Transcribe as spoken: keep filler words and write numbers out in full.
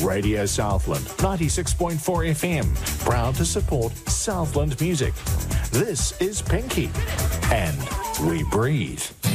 Radio Southland, ninety-six point four F M, proud to support Southland music. This is Pinky, and we breathe.